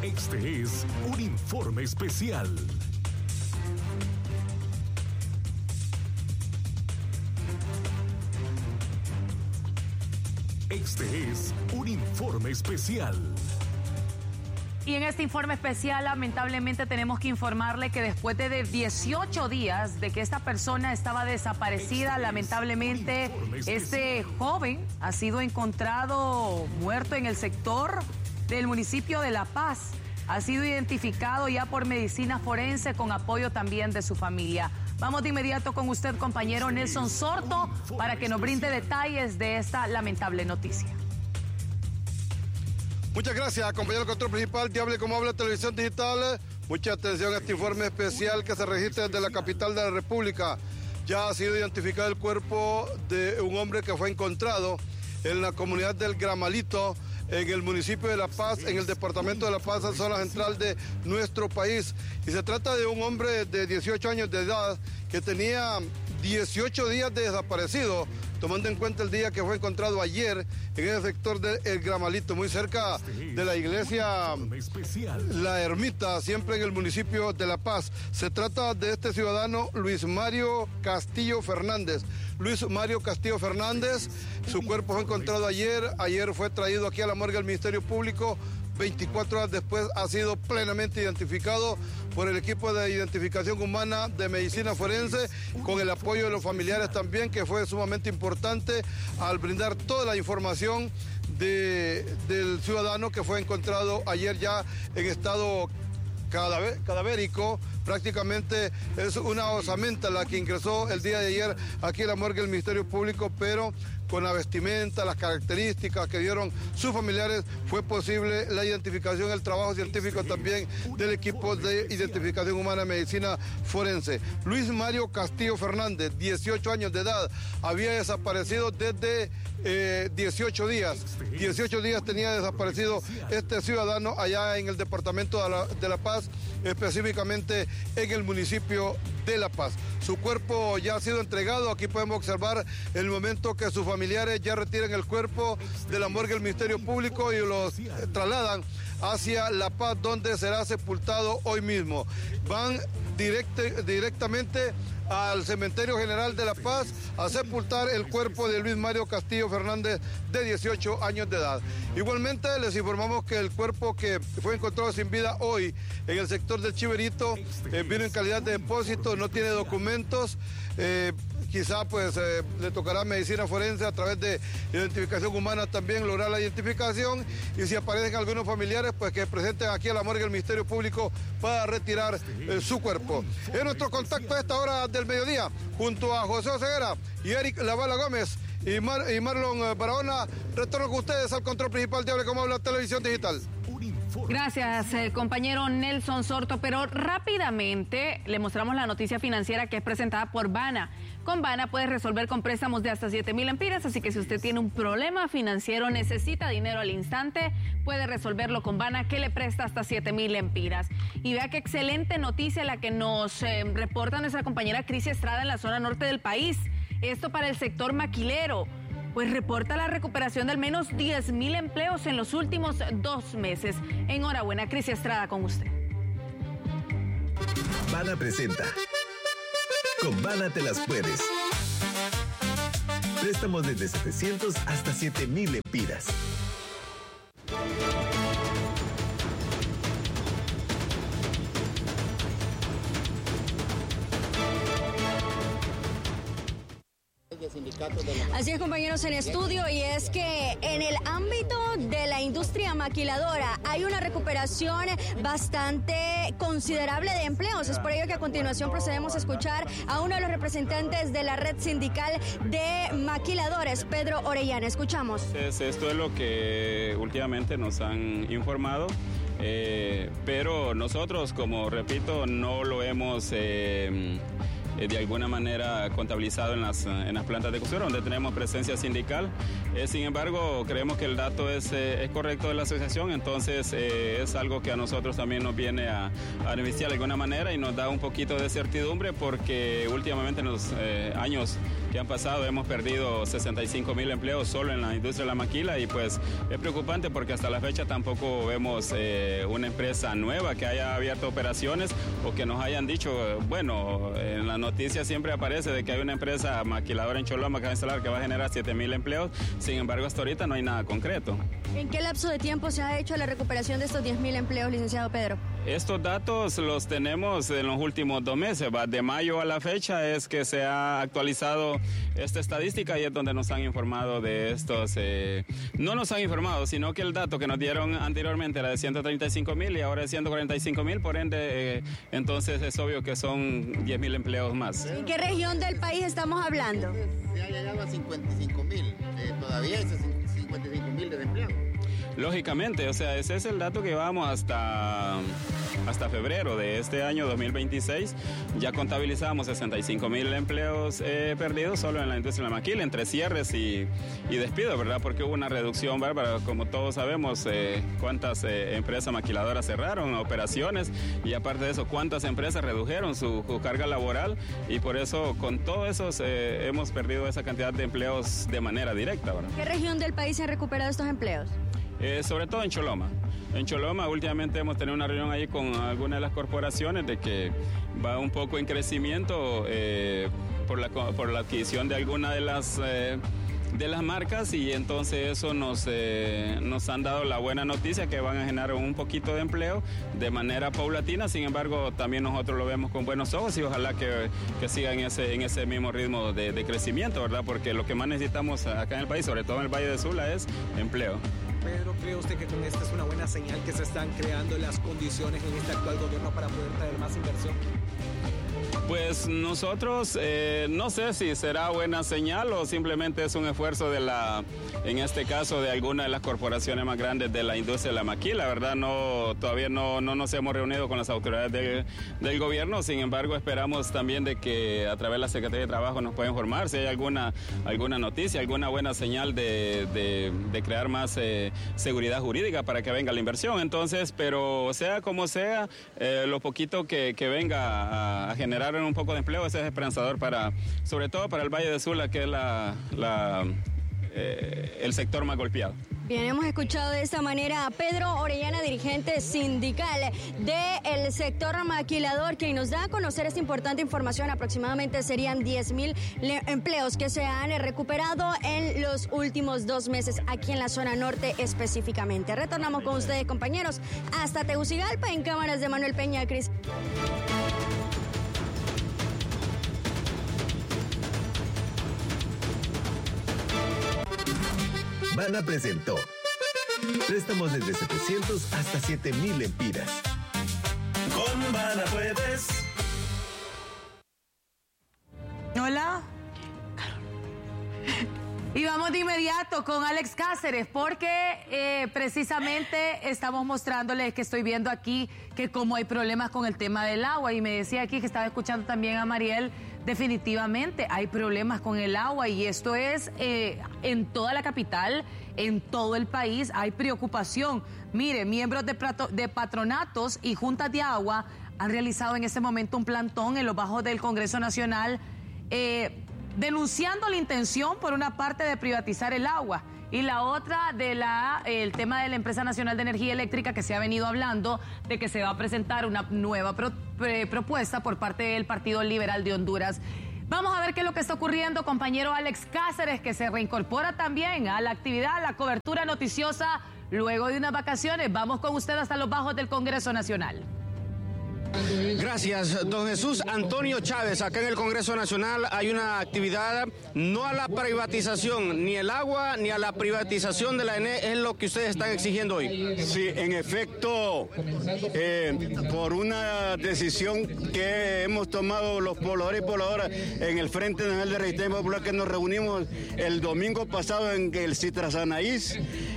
Este es un informe especial. Este es un informe especial. Y en este informe especial, lamentablemente, tenemos que informarle que después de 18 días de que esta persona estaba desaparecida, lamentablemente, este joven ha sido encontrado muerto en el sector del municipio de La Paz. Ha sido identificado ya por medicina forense con apoyo también de su familia. Vamos de inmediato con usted, compañero Nelson Sorto, para que nos brinde detalles de esta lamentable noticia. Muchas gracias, compañero control principal de Hable Como Habla Televisión Digital. Mucha atención a este informe especial que se registra desde la capital de la República. Ya ha sido identificado el cuerpo de un hombre que fue encontrado en la comunidad del Gramalito, en el municipio de La Paz, en el departamento de La Paz, en zona central de nuestro país. Y se trata de un hombre de 18 años de edad que tenía 18 días de desaparecido, tomando en cuenta el día que fue encontrado ayer en el sector del Gramalito, muy cerca de la iglesia La Ermita, siempre en el municipio de La Paz. Se trata de este ciudadano Luis Mario Castillo Fernández. Luis Mario Castillo Fernández, su cuerpo fue encontrado ayer fue traído aquí a la morgue del Ministerio Público. 24 horas después ha sido plenamente identificado por el equipo de identificación humana de medicina forense, con el apoyo de los familiares también, que fue sumamente importante al brindar toda la información del ciudadano que fue encontrado ayer ya en estado cadavérico. Prácticamente es una osamenta la que ingresó el día de ayer aquí en la morgue del Ministerio Público, pero con la vestimenta, las características que dieron sus familiares, fue posible la identificación, el trabajo científico también del equipo de identificación humana de medicina forense. Luis Mario Castillo Fernández, 18 años de edad, había desaparecido desde 18 días. 18 días tenía desaparecido este ciudadano allá en el departamento de La Paz, específicamente en el municipio de La Paz. Su cuerpo ya ha sido entregado. Aquí podemos observar el momento que sus familiares ya retiran el cuerpo de la morgue del Ministerio Público y los trasladan hacia La Paz, donde será sepultado hoy mismo. Van directamente al Cementerio General de La Paz a sepultar el cuerpo de Luis Mario Castillo Fernández, de 18 años de edad. Igualmente les informamos que el cuerpo que fue encontrado sin vida hoy en el sector del Chiverito vino en calidad de depósito, no tiene documentos. Quizá pues le tocará medicina forense a través de identificación humana también lograr la identificación, y si aparecen algunos familiares pues que presenten aquí a la morgue del Ministerio Público para retirar su cuerpo. Es nuestro contacto a esta hora del mediodía junto a José Oseguera y Eric Lavala Gómez y Marlon Barahona. Retorno con ustedes al control principal de Hable Como Habla Televisión Digital. Gracias, compañero Nelson Sorto. Pero rápidamente le mostramos la noticia financiera que es presentada por Bana. Con Bana puedes resolver con préstamos de hasta 7,000 lempiras, así que si usted tiene un problema financiero, necesita dinero al instante, puede resolverlo con Bana, que le presta hasta 7,000 lempiras. Y vea qué excelente noticia la que nos reporta nuestra compañera Cris Estrada en la zona norte del país. Esto para el sector maquilero. Pues reporta la recuperación de al menos 10,000 empleos en los últimos 2 meses. Enhorabuena, Cris Estrada, con usted. Bana presenta. Con Bana te las puedes. Préstamos desde 700 hasta 7,000 lempiras. Así es, compañeros, en estudio, y es que en el ámbito de la industria maquiladora hay una recuperación bastante considerable de empleos. Es por ello que a continuación procedemos a escuchar a uno de los representantes de la red sindical de maquiladores, Pedro Orellana. Escuchamos. Esto es lo que últimamente nos han informado, pero nosotros, como repito, no lo hemos de alguna manera contabilizado en las plantas de costura, donde tenemos presencia sindical. Sin embargo, creemos que el dato es correcto de la asociación, entonces es algo que a nosotros también nos viene a beneficiar de alguna manera y nos da un poquito de certidumbre, porque últimamente en los años que han pasado hemos perdido 65,000 empleos solo en la industria de la maquila, y pues es preocupante porque hasta la fecha tampoco vemos una empresa nueva que haya abierto operaciones o que nos hayan dicho, bueno, en la noticia siempre aparece de que hay una empresa maquiladora en Choloma que va a instalar, que va a generar 7,000 empleos, sin embargo hasta ahorita no hay nada concreto. ¿En qué lapso de tiempo se ha hecho la recuperación de estos 10,000 empleos, licenciado Pedro? Estos datos los tenemos en los últimos 2 meses, de mayo a la fecha es que se ha actualizado esta estadística y es donde nos han informado de estos, no nos han informado, sino que el dato que nos dieron anteriormente era de 135,000 y ahora es 145,000, por ende, entonces es obvio que son 10,000 empleos más. ¿En qué región del país estamos hablando? Se ha llegado a 55,000, todavía es 55,000 desempleados. Lógicamente, o sea, ese es el dato que llevamos hasta febrero de este año 2026. Ya contabilizamos 65,000 empleos perdidos solo en la industria de la maquila, entre cierres y despidos, ¿verdad? Porque hubo una reducción bárbara, como todos sabemos, cuántas empresas maquiladoras cerraron operaciones, y aparte de eso, cuántas empresas redujeron su carga laboral, y por eso con todo eso hemos perdido esa cantidad de empleos de manera directa, ¿verdad? ¿Qué región del país se han recuperado estos empleos? Sobre todo en Choloma. En Choloma últimamente hemos tenido una reunión ahí con algunas de las corporaciones de que va un poco en crecimiento por la adquisición de alguna de las marcas, y entonces eso nos han dado la buena noticia que van a generar un poquito de empleo de manera paulatina. Sin embargo, también nosotros lo vemos con buenos ojos y ojalá que siga en ese mismo ritmo de crecimiento, ¿verdad? Porque lo que más necesitamos acá en el país, sobre todo en el Valle de Sula, es empleo. Pedro, ¿cree usted que con esta es una buena señal que se están creando las condiciones en este actual gobierno para poder traer más inversión? Pues nosotros no sé si será buena señal o simplemente es un esfuerzo en este caso de alguna de las corporaciones más grandes de la industria de la maquila, ¿verdad? Todavía no nos hemos reunido con las autoridades del gobierno, sin embargo esperamos también de que a través de la Secretaría de Trabajo nos pueda informar si hay alguna noticia, alguna buena señal de crear más seguridad jurídica para que venga la inversión. Entonces, pero sea como sea, lo poquito que venga a generar un poco de empleo, ese es esperanzador sobre todo para el Valle de Sula, que es el sector más golpeado. Bien, hemos escuchado de esta manera a Pedro Orellana, dirigente sindical del sector maquilador, quien nos da a conocer esta importante información. Aproximadamente serían 10,000 empleos que se han recuperado en los últimos 2 meses aquí en la zona norte específicamente. Retornamos con ustedes, compañeros, hasta Tegucigalpa en cámaras de Manuel Peña, Cris. Bana presentó préstamos desde 700 hasta 7,000 empiras. Con Bana puedes. Hola. Y vamos de inmediato con Alex Cáceres, porque precisamente estamos mostrándoles que estoy viendo aquí que como hay problemas con el tema del agua, y me decía aquí que estaba escuchando también a Mariel. Definitivamente hay problemas con el agua, y esto es en toda la capital, en todo el país hay preocupación. Mire, miembros de patronatos y juntas de agua han realizado en este momento un plantón en los bajos del Congreso Nacional denunciando la intención por una parte de privatizar el agua y la otra el tema de la Empresa Nacional de Energía Eléctrica, que se ha venido hablando de que se va a presentar una nueva propuesta por parte del Partido Liberal de Honduras. Vamos a ver qué es lo que está ocurriendo, compañero Alex Cáceres, que se reincorpora también a la actividad, a la cobertura noticiosa luego de unas vacaciones. Vamos con usted hasta los bajos del Congreso Nacional. Gracias, don Jesús Antonio Chávez. Acá en el Congreso Nacional hay una actividad no a la privatización, ni el agua, ni a la privatización de la ENE, es lo que ustedes están exigiendo hoy. Sí, en efecto, por una decisión que hemos tomado los pobladores y pobladoras en el Frente Nacional de Resistencia Popular, que nos reunimos el domingo pasado en el Citra Sanaís,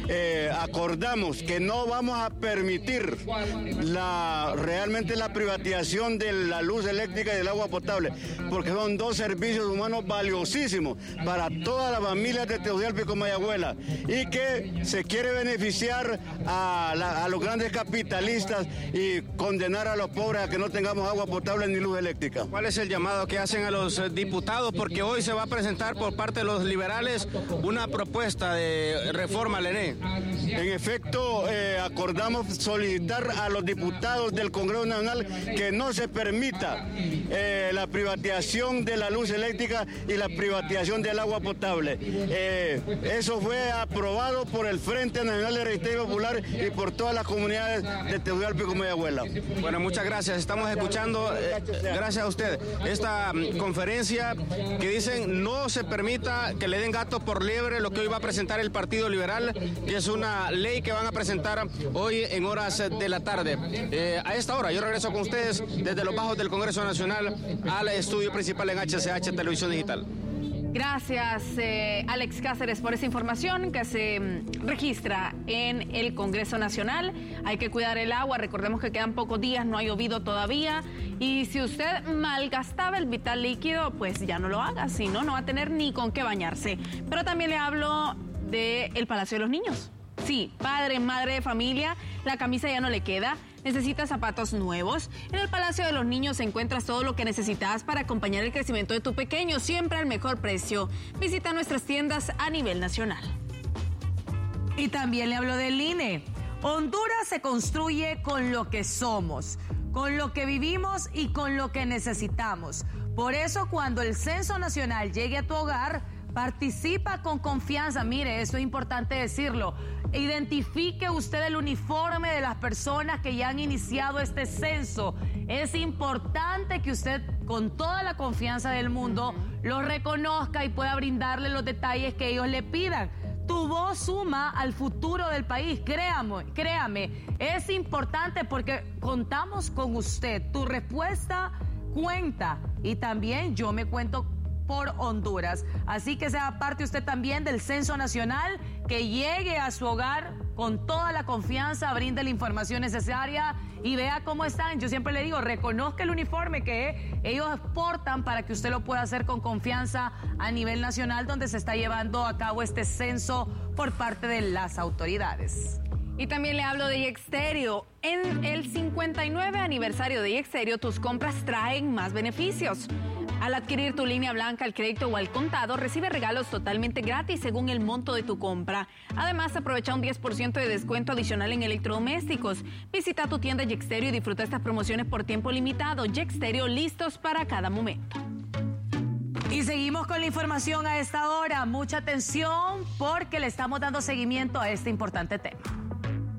acordamos que no vamos a permitir realmente la privatización de la luz eléctrica y del agua potable, porque son dos servicios humanos valiosísimos para todas las familias de Tegucigalpa y Comayagüela, y que se quiere beneficiar a los grandes capitalistas y condenar a los pobres a que no tengamos agua potable ni luz eléctrica. ¿Cuál es el llamado que hacen a los diputados? Porque hoy se va a presentar por parte de los liberales una propuesta de reforma al ENE. En efecto, acordamos solicitar a los diputados del Congreso Nacional que no se permita la privatización de la luz eléctrica y la privatización del agua potable. Eso fue aprobado por el Frente Nacional de Resistencia Popular y por todas las comunidades de Tegucigalpa y Comayagüela. Bueno, muchas gracias. Estamos escuchando, gracias a usted, esta conferencia que dicen no se permita que le den gato por liebre lo que hoy va a presentar el Partido Liberal, que es una ley que van a presentar hoy en horas de la tarde. A esta hora yo regreso con ustedes desde los bajos del Congreso Nacional al estudio principal en HCH Televisión Digital. Gracias, Alex Cáceres, por esa información que se registra en el Congreso Nacional. Hay que cuidar el agua, recordemos que quedan pocos días, no ha llovido todavía, y si usted malgastaba el vital líquido, pues ya no lo haga, si no, no va a tener ni con qué bañarse. Pero también le hablo del Palacio de los Niños. Sí, padre, madre de familia, la camisa ya no le queda, necesitas zapatos nuevos. En el Palacio de los Niños encuentras todo lo que necesitas para acompañar el crecimiento de tu pequeño, siempre al mejor precio. Visita nuestras tiendas a nivel nacional. Y también le hablo del INE. Honduras se construye con lo que somos, con lo que vivimos y con lo que necesitamos. Por eso, cuando el Censo Nacional llegue a tu hogar, participa con confianza. Mire, eso es importante decirlo. Identifique usted el uniforme de las personas que ya han iniciado este censo. Es importante que usted, con toda la confianza del mundo, los reconozca y pueda brindarle los detalles que ellos le pidan. Tu voz suma al futuro del país, créame, es importante porque contamos con usted. Tu respuesta cuenta y también yo me cuento por Honduras. Así que sea parte usted también del Censo Nacional, que llegue a su hogar con toda la confianza, brinde la información necesaria y vea cómo están. Yo siempre le digo, reconozca el uniforme que ellos portan para que usted lo pueda hacer con confianza a nivel nacional, donde se está llevando a cabo este censo por parte de las autoridades. Y también le hablo de Yexterio. En el 59 aniversario de Yexterio, tus compras traen más beneficios. Al adquirir tu línea blanca, al crédito o al contado, recibe regalos totalmente gratis según el monto de tu compra. Además, aprovecha un 10% de descuento adicional en electrodomésticos. Visita tu tienda Yexterio y disfruta estas promociones por tiempo limitado. Yexterio, listos para cada momento. Y seguimos con la información a esta hora. Mucha atención porque le estamos dando seguimiento a este importante tema.